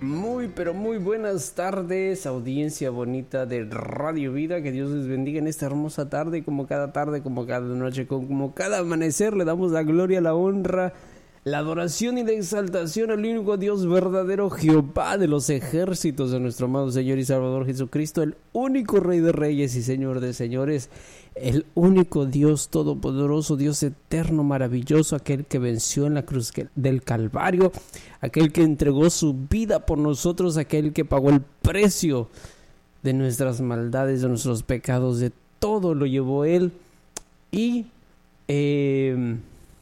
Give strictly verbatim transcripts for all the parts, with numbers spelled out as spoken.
Muy, pero muy buenas tardes, audiencia bonita de Radio Vida. Que Dios les bendiga en esta hermosa tarde, como cada tarde, como cada noche, como cada amanecer. Le damos la gloria, la honra, la adoración y la exaltación al único Dios verdadero, Jehová de los ejércitos, de nuestro amado Señor y Salvador Jesucristo, el único Rey de Reyes y Señor de Señores, el único Dios todopoderoso, Dios eterno, maravilloso, aquel que venció en la cruz del Calvario, aquel que entregó su vida por nosotros, aquel que pagó el precio de nuestras maldades, de nuestros pecados, de todo lo llevó Él. Y eh,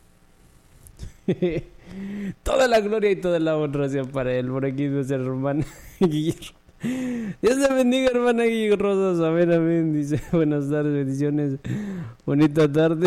toda la gloria y toda la honra sea para Él. Por aquí nuestra hermana Guillermo. Dios te bendiga, hermana Guillermo Rosas. Amén, amén. Dice, buenas tardes, bendiciones. Bonita tarde.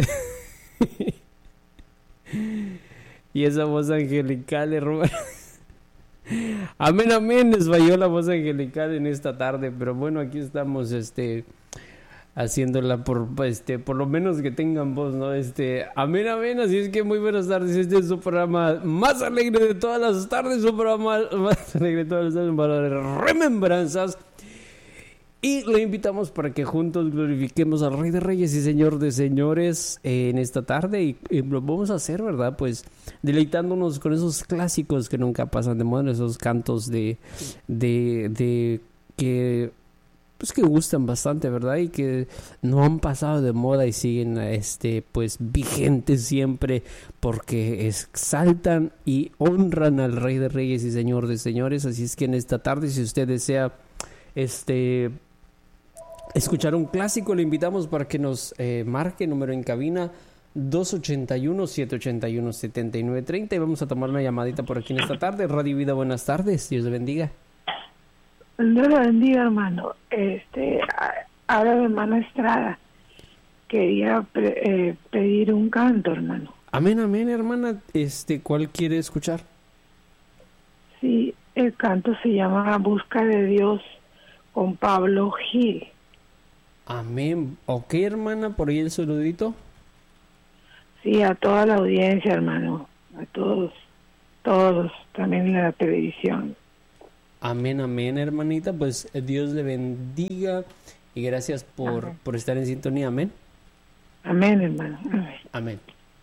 Y esa voz angelical, hermano. Amén, amén. Les falló la voz angelical en esta tarde, pero bueno, aquí estamos, este, haciéndola por, este, por lo menos que tengan voz, ¿no? Este, amén, amén. Así es que muy buenas tardes. Este es su programa más alegre de todas las tardes, su programa más alegre de todas las tardes para remembranzas. Y le invitamos para que juntos glorifiquemos al Rey de Reyes y Señor de Señores eh, en esta tarde. Y, y lo vamos a hacer, ¿verdad? Pues deleitándonos con esos clásicos que nunca pasan de moda, esos cantos de, de, de que, pues que gustan bastante, ¿verdad? Y que no han pasado de moda y siguen, este, pues vigentes siempre porque exaltan y honran al Rey de Reyes y Señor de Señores. Así es que en esta tarde, si usted desea, este... escuchar un clásico, le invitamos para que nos eh, marque número en cabina dos ochenta y uno, siete ochenta y uno, setenta y nueve treinta y vamos a tomar una llamadita por aquí en esta tarde. Radio Vida, buenas tardes, Dios le bendiga. Dios le bendiga, hermano. Este, ahora mi hermana Estrada quería eh, pedir un canto, hermano. Amén, amén, hermana. Este, ¿cuál quiere escuchar? Sí, el canto se llama Busca de Dios con Pablo Gil. Amén. Ok, hermana, por ahí el saludito. Sí, a toda la audiencia, hermano, a todos, todos, también en la televisión. Amén, amén, hermanita. Pues Dios le bendiga y gracias por, por estar en sintonía. Amén. Amén, hermano. Amén. Amén.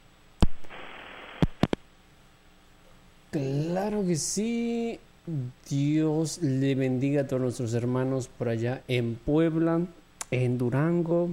Claro que sí. Dios le bendiga a todos nuestros hermanos por allá en Puebla, en Durango,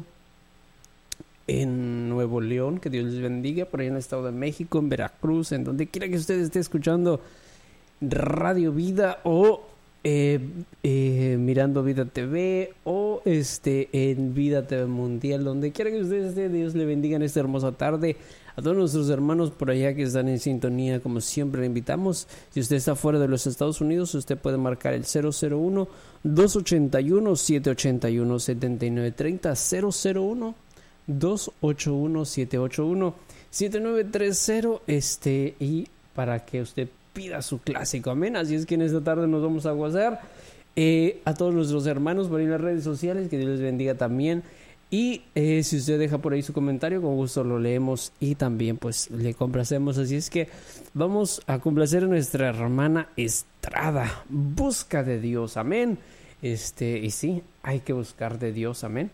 en Nuevo León, que Dios les bendiga, por allá en el Estado de México, en Veracruz, en donde quiera que usted esté escuchando Radio Vida o eh, eh, mirando Vida T V o este en Vida T V Mundial, donde quiera que usted esté. Dios le bendiga en esta hermosa tarde. A todos nuestros hermanos por allá que están en sintonía, como siempre le invitamos. Si usted está fuera de los Estados Unidos, usted puede marcar el cero cero uno, dos ochenta y uno, siete ochenta y uno, setenta y nueve treinta, cero cero uno, dos ochenta y uno, siete ochenta y uno, siete nueve treinta, este, y para que usted pida su clásico. Amén. Así es que en esta tarde nos vamos a gozar. Eh, a todos nuestros hermanos por ahí en las redes sociales, que Dios les bendiga también. Y eh, si usted deja por ahí su comentario, con gusto lo leemos y también pues le complacemos. Así es que vamos a complacer a nuestra hermana Estrada. Busca de Dios, amén. Este, y sí, hay que buscar de Dios, amén.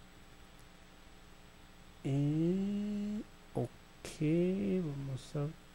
Eh, ok, vamos a